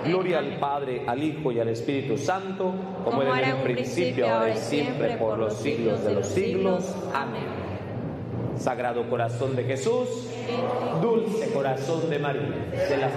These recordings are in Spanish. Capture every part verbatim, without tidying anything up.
Gloria al Padre, al Hijo y al Espíritu Santo, como era en el principio, ahora y siempre, por los siglos de los siglos. Amén. Sagrado Corazón de Jesús, dulce Corazón de María, de la...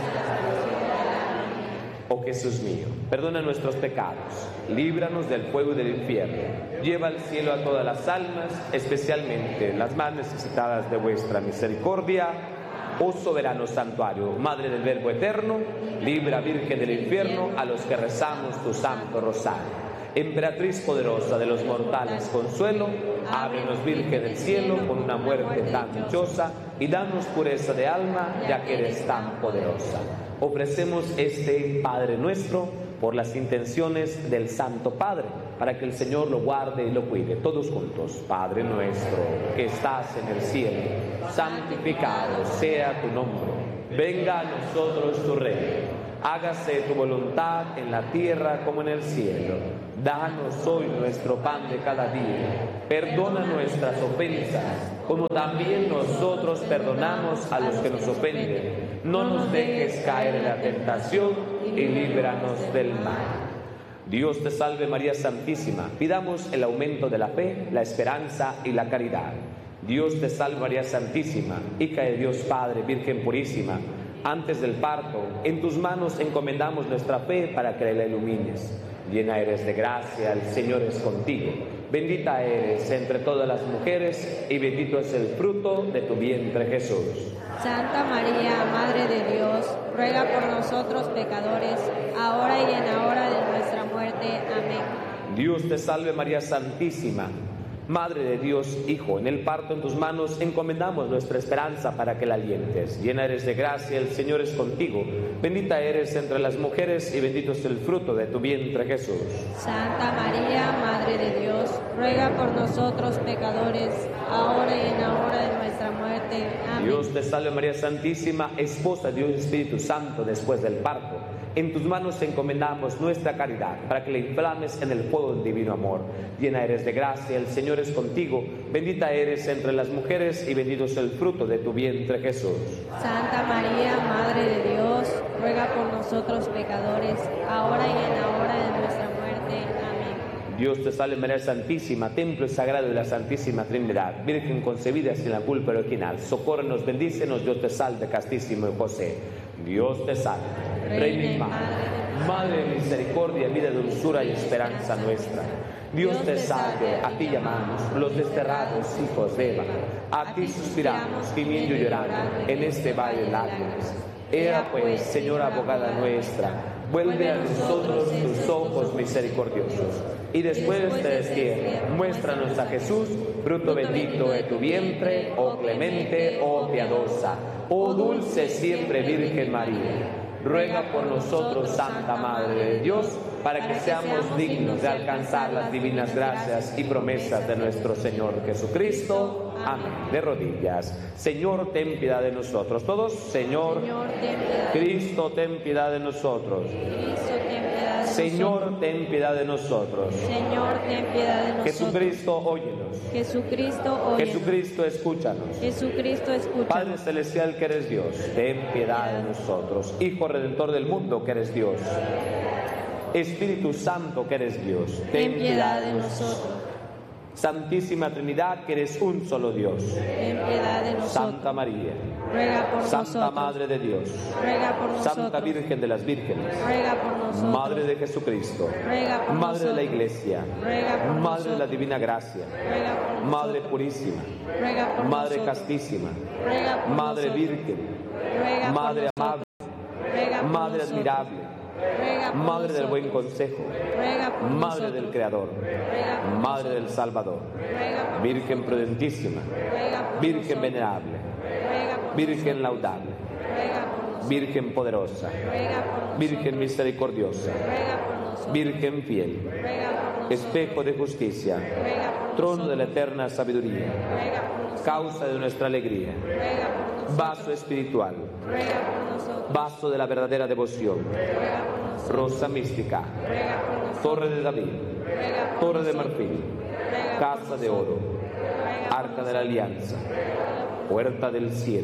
Oh Jesús mío, perdona nuestros pecados, líbranos del fuego y del infierno, lleva al cielo a todas las almas, especialmente las más necesitadas de vuestra misericordia. Oh soberano santuario, Madre del Verbo Eterno, libra, Virgen del infierno, a los que rezamos tu santo rosario. Emperatriz poderosa de los mortales, consuelo, ábrenos, Virgen del cielo, con una muerte tan dichosa, y danos pureza de alma, ya que eres tan poderosa. Ofrecemos este Padre nuestro por las intenciones del Santo Padre, para que el Señor lo guarde y lo cuide. Todos juntos. Padre nuestro, que estás en el cielo, santificado sea tu nombre. Venga a nosotros tu reino. Hágase tu voluntad en la tierra como en el cielo. Danos hoy nuestro pan de cada día. Perdona nuestras ofensas, como también nosotros perdonamos a los que nos ofenden. No nos dejes caer en la tentación y líbranos del mal. Dios te salve María Santísima. Pidamos el aumento de la fe, la esperanza y la caridad. Dios te salve María Santísima, hija de Dios Padre, Virgen purísima. Antes del parto, en tus manos encomendamos nuestra fe para que la ilumines. Llena eres de gracia, el Señor es contigo. Bendita eres entre todas las mujeres y bendito es el fruto de tu vientre Jesús. Santa María, Madre de Dios, ruega por nosotros pecadores, ahora y en la hora de nuestra muerte. Amén. Dios te salve María Santísima, Madre de Dios, Hijo, en el parto en tus manos encomendamos nuestra esperanza para que la alientes. Llena eres de gracia, el Señor es contigo. Bendita eres entre las mujeres y bendito es el fruto de tu vientre Jesús. Santa María, Madre de Dios, ruega por nosotros pecadores, ahora y en la hora de nuestra muerte. Amén. Dios te salve María Santísima, Esposa de Dios y Espíritu Santo después del parto. En tus manos encomendamos nuestra caridad, para que la inflames en el fuego del divino amor. Llena eres de gracia, el Señor es contigo. Bendita eres entre las mujeres y bendito es el fruto de tu vientre Jesús. Santa María, Madre de Dios, ruega por nosotros pecadores, ahora y en la hora de nuestra muerte. Amén. Dios te salve María Santísima, templo y sagrado de la Santísima Trinidad, Virgen concebida sin la culpa original. Socórrenos, bendícenos, Dios te salve, castísimo José. Dios te salve, Reina y Madre, Madre de misericordia, vida, dulzura y esperanza nuestra. Dios te salve, a ti llamamos, los desterrados hijos de Eva. A ti suspiramos, gimiendo y llorando, en este valle de lágrimas. Ea pues, Señora abogada nuestra, vuelve a nosotros tus ojos misericordiosos. Y después de este destierro, muéstranos a Jesús, fruto bendito de tu vientre, oh clemente, oh piadosa, oh dulce siempre Virgen María. Ruega por nosotros, Santa Madre de Dios, para que seamos dignos de alcanzar las divinas gracias y promesas de nuestro Señor Jesucristo. Amén. De rodillas. Señor, ten piedad de nosotros. Todos, Señor, Señor, ten piedad. Cristo, ten piedad de nosotros. Cristo, ten piedad de Señor, nosotros. ten piedad de nosotros. Señor, ten piedad de nosotros. Jesucristo, óyenos. Jesucristo, óyenos. Jesucristo, escúchanos. Jesucristo, escúchanos. Padre celestial que eres Dios, ten piedad de nosotros. Hijo redentor del mundo que eres Dios. Espíritu Santo que eres Dios, ten piedad de nosotros. Santísima Trinidad que eres un solo Dios. Ten piedad de nosotros. Santa María, ruega por Santa nosotros. Madre de Dios, ruega por nosotros. Santa Virgen de las Vírgenes, ruega por nosotros. Madre de Jesucristo, ruega por Madre nosotros. de la Iglesia, ruega por Madre nosotros. de la Divina Gracia, ruega por nosotros. Madre purísima, ruega por Madre nosotros. castísima, ruega por Madre nosotros. Virgen, ruega Madre por amable, ruega por Madre nosotros. admirable, ruega por Madre del nosotros. buen consejo, ruega por Madre nosotros. del Creador, ruega por Madre del Salvador, ruega por Virgen prudentísima, ruega por Virgen nosotros. venerable, ruega por Virgen laudable, ruega por nosotros. Virgen poderosa, ruega por nosotros. Virgen misericordiosa, ruega por nosotros. Virgen fiel, ruega por nosotros. espejo de justicia, ruega por trono de la nosotros. eterna sabiduría, ruega por nosotros. causa de nuestra alegría, ruega por nosotros. vaso espiritual, ruega por nosotros. vaso de la verdadera devoción, ruega por nosotros. rosa mística, ruega por nosotros. torre de David, ruega por torre de nosotros. marfil, ruega por casa de oro, ruega por arca de la alianza, puerta del cielo,